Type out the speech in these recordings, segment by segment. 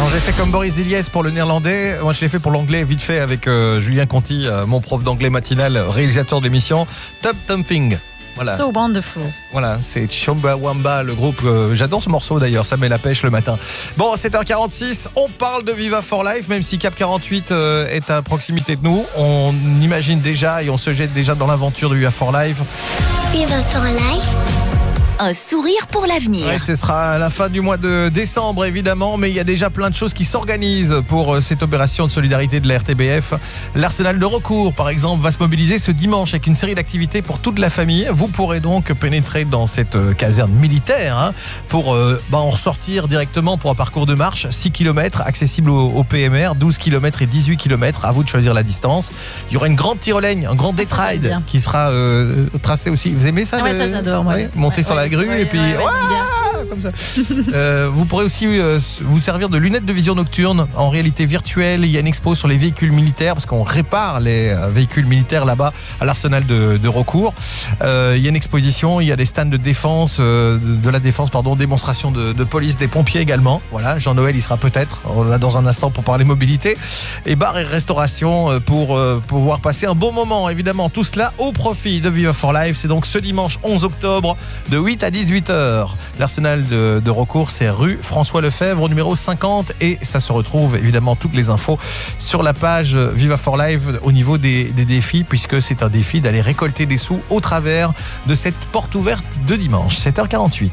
j'ai fait comme Boris Eliès pour le néerlandais. Moi, je l'ai fait pour l'anglais vite fait avec Julien Conti, mon prof d'anglais matinal, réalisateur de l'émission. Top Thumping. Voilà. So wonderful. Voilà, c'est Chumbawamba, le groupe. J'adore ce morceau d'ailleurs, ça met la pêche le matin. Bon, 7h46, on parle de Viva for Life, même si Cap 48 est à proximité de nous. On imagine déjà et on se jette déjà dans l'aventure de Viva for Life. Viva for Life. Un sourire pour l'avenir. Ouais, ce sera à la fin du mois de décembre évidemment, mais il y a déjà plein de choses qui s'organisent pour cette opération de solidarité de la RTBF. L'Arsenal de Recours, par exemple, va se mobiliser ce dimanche avec une série d'activités pour toute la famille. Vous pourrez donc pénétrer dans cette caserne militaire pour en ressortir directement pour un parcours de marche, 6 km, accessible au PMR, 12 km et 18 km, à vous de choisir la distance. Il y aura une grande tyrolienne, un grand death ride qui sera tracé aussi. Vous aimez ça? Ouais, ça j'adore. Monter sur la grue et puis comme ça. Vous pourrez aussi vous servir de lunettes de vision nocturne en réalité virtuelle. Il y a une expo sur les véhicules militaires parce qu'on répare les véhicules militaires là-bas à l'Arsenal de Recours. Il y a une exposition, il y a des stands de défense, de la défense, démonstration de police, des pompiers également. Voilà, Jean-Noël il sera peut-être là dans un instant pour parler mobilité et bar et restauration pour pouvoir passer un bon moment. Évidemment, tout cela au profit de Viva for Life. C'est donc ce dimanche 11 octobre de 8 à 18h. L'Arsenal de Recours, c'est rue François Lefebvre, au numéro 50. Et ça se retrouve, évidemment, toutes les infos sur la page Viva for Life au niveau des défis, puisque c'est un défi d'aller récolter des sous au travers de cette porte ouverte de dimanche, 7h48.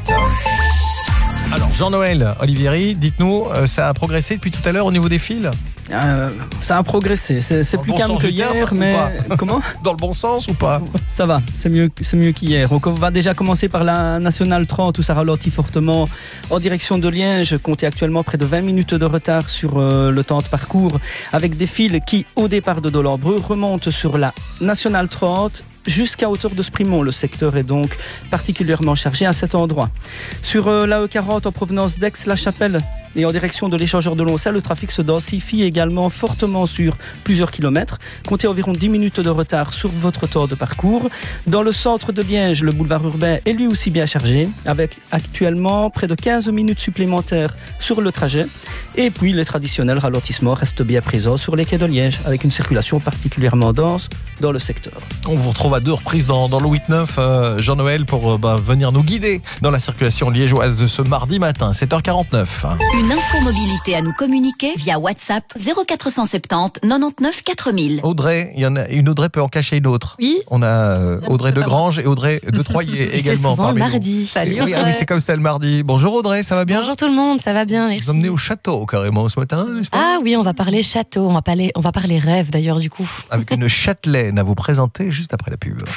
Alors, Jean-Noël Olivieri, dites-nous, ça a progressé depuis tout à l'heure au niveau des fils? Ça a progressé, c'est plus calme que hier, mais comment? Dans le bon sens ou pas? Ça va, c'est mieux qu'hier. Donc on va déjà commencer par la Nationale 30 où ça ralentit fortement en direction de Liège. Comptez actuellement près de 20 minutes de retard sur le temps de parcours avec des fils qui, au départ de Dolembreux, remontent sur la Nationale 30 jusqu'à hauteur de Sprimont. Le secteur est donc particulièrement chargé à cet endroit. Sur la E40 en provenance d'Aix-la-Chapelle et en direction de l'échangeur de Loncel, le trafic se densifie également fortement sur plusieurs kilomètres. Comptez environ 10 minutes de retard sur votre temps de parcours. Dans le centre de Liège, le boulevard urbain est lui aussi bien chargé, avec actuellement près de 15 minutes supplémentaires sur le trajet. Et puis les traditionnels ralentissements restent bien présents sur les quais de Liège, avec une circulation particulièrement dense dans le secteur. On vous retrouve à 2 reprises dans le 8-9, Jean-Noël, pour venir nous guider dans la circulation liégeoise de ce mardi matin, 7h49. Une info mobilité à nous communiquer via WhatsApp 0470 99 4000. Audrey, il y en a une. Audrey peut en cacher une autre. Oui. On a Audrey de Grange et Audrey de Troyer également. C'est souvent parmi le nous. mardi. Salut. Oui, c'est comme ça le mardi. Bonjour Audrey, ça va bien? Bonjour tout le monde, ça va bien, merci. Vous emmenez au château carrément ce matin, n'est-ce pas? Ah oui, on va parler château, on va parler rêve d'ailleurs du coup. Avec une châtelaine à vous présenter juste après la pub.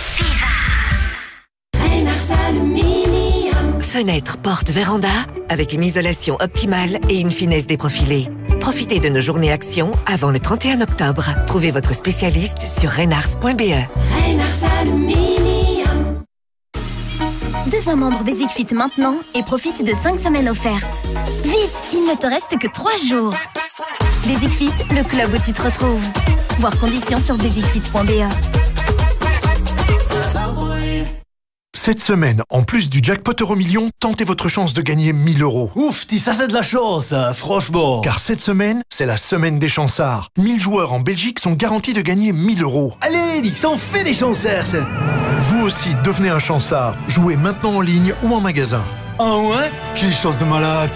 Fenêtre, porte, véranda, avec une isolation optimale et une finesse déprofilée. Profitez de nos journées actions avant le 31 octobre. Trouvez votre spécialiste sur renars.be. Deviens membre Basic Fit maintenant et profite de 5 semaines offertes. Vite, il ne te reste que 3 jours. Basic Fit, le club où tu te retrouves. Voir conditions sur basicfit.be. Cette semaine, en plus du jackpot Euromillion, tentez votre chance de gagner 1000 €. Ouf, ça c'est de la chance, franchement. Car cette semaine, c'est la semaine des chansards. 1000 joueurs en Belgique sont garantis de gagner 1000 €. Allez, ça en fait des chansards, ça. Vous aussi, devenez un chansard. Jouez maintenant en ligne ou en magasin. Ah ouais? Quelle chance de malade.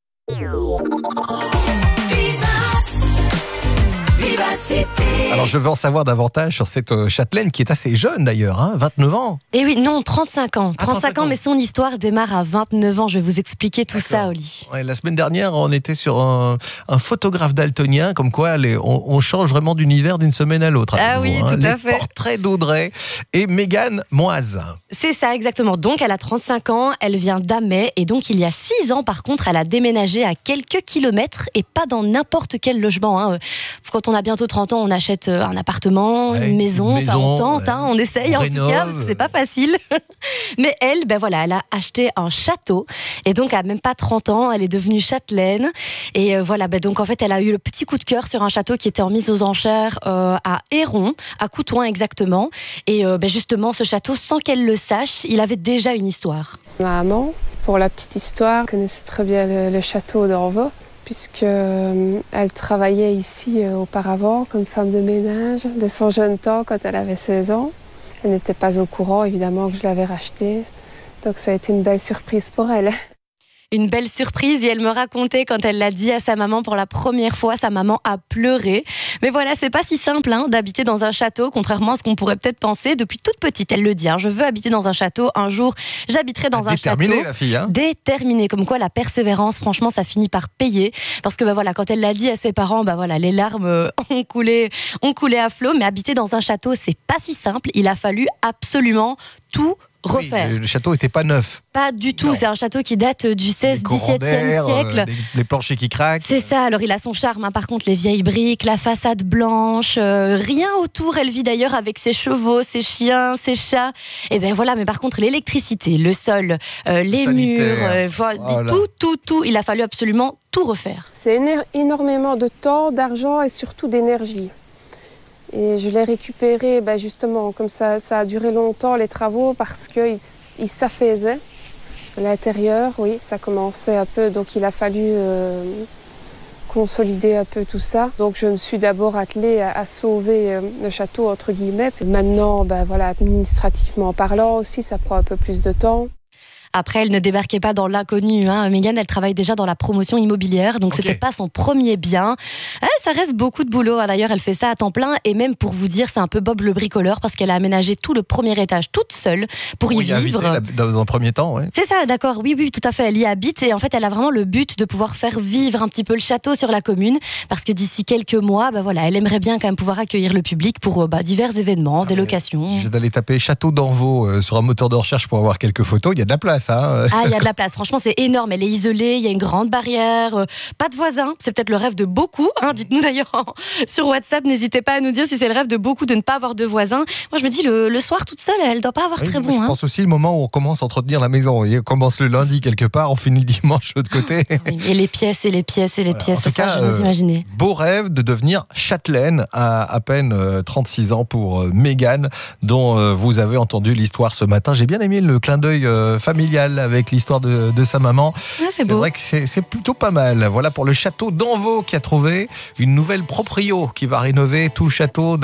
Alors je veux en savoir davantage sur cette châtelaine qui est assez jeune d'ailleurs, 29 ans. Et oui, non, 35 ans. 35 ans, mais son histoire démarre à 29 ans. Je vais vous expliquer tout ça, Oli. Ouais, la semaine dernière, on était sur un photographe daltonien, comme quoi on change vraiment d'univers d'une semaine à l'autre. Ah oui, tout à fait. Les portraits d'Audrey et Mégane Moise. C'est ça, exactement. Donc, elle a 35 ans, elle vient d'Amet, et donc il y a 6 ans, par contre, elle a déménagé à quelques kilomètres et pas dans n'importe quel logement. Quand on a bientôt 30 ans, on achète un appartement, une maison, enfin on tente, on essaye en tout cas, parce que c'est pas facile. Mais elle, elle a acheté un château, et donc à même pas 30 ans, elle est devenue châtelaine. Et donc en fait, elle a eu le petit coup de cœur sur un château qui était en mise aux enchères à Héron, à Coutouin exactement. Et justement, ce château, sans qu'elle le sache, il avait déjà une histoire. Ma maman, pour la petite histoire, connaissait très bien le château d'Orvaux. puisqu'elle travaillait ici auparavant comme femme de ménage de son jeune temps quand elle avait 16 ans. Elle n'était pas au courant, évidemment, que je l'avais rachetée. Donc ça a été une belle surprise pour elle. Une belle surprise, et elle me racontait quand elle l'a dit à sa maman pour la première fois, sa maman a pleuré. Mais voilà, c'est pas si simple d'habiter dans un château, contrairement à ce qu'on pourrait peut-être penser. Depuis toute petite, elle le dit, je veux habiter dans un château, un jour j'habiterai dans un château. Déterminée la fille. Déterminée, comme quoi la persévérance, franchement, ça finit par payer. Parce que voilà, quand elle l'a dit à ses parents, les larmes ont coulé à flot. Mais habiter dans un château, c'est pas si simple. Il a fallu absolument tout refaire. Oui, le château n'était pas neuf. Pas du tout, c'est un château qui date du 16-17e siècle. Les planchers qui craquent. C'est ça, alors il a son charme, par contre les vieilles briques, la façade blanche, rien autour. Elle vit d'ailleurs avec ses chevaux, ses chiens, ses chats. Et ben voilà, mais par contre l'électricité, le sol, les murs, tout, il a fallu absolument tout refaire. C'est énormément de temps, d'argent et surtout d'énergie. Et je l'ai récupéré justement, comme ça a duré longtemps les travaux parce qu'il s'affaisait. L'intérieur, oui, ça commençait un peu, donc il a fallu consolider un peu tout ça. Donc je me suis d'abord attelée à sauver le château, entre guillemets. Puis maintenant, administrativement parlant aussi, ça prend un peu plus de temps. Après, elle ne débarquait pas dans l'inconnu. Mégane, elle travaille déjà dans la promotion immobilière, donc c'était pas son premier bien. Ça reste beaucoup de boulot. D'ailleurs, elle fait ça à temps plein. Et même pour vous dire, c'est un peu Bob le bricoleur parce qu'elle a aménagé tout le premier étage toute seule pour y vivre. Dans un premier temps, ouais. C'est ça, d'accord. Oui, tout à fait. Elle y habite et en fait, elle a vraiment le but de pouvoir faire vivre un petit peu le château sur la commune parce que d'ici quelques mois, elle aimerait bien quand même pouvoir accueillir le public pour divers événements, des locations. Je vais d'aller taper Château d'Anvaux sur un moteur de recherche pour avoir quelques photos. Il y a de la place. Il y a de la place. Franchement, c'est énorme. Elle est isolée. Il y a une grande barrière. Pas de voisins. C'est peut-être le rêve de beaucoup. Dites-nous d'ailleurs sur WhatsApp. N'hésitez pas à nous dire si c'est le rêve de beaucoup de ne pas avoir de voisins. Moi, je me dis, le soir, toute seule, elle ne doit pas avoir très bon. Je pense aussi le moment où on commence à entretenir la maison. On commence le lundi quelque part, on finit le dimanche de l'autre côté. Et les pièces. C'est ça, je vous imaginez. Beau rêve de devenir châtelaine à peine 36 ans pour Mégane, dont vous avez entendu l'histoire ce matin. J'ai bien aimé le clin d'œil familial avec l'histoire de sa maman. C'est beau. Vrai que c'est plutôt pas mal. Voilà pour le château d'Anvaux qui a trouvé une nouvelle proprio qui va rénover tout le château.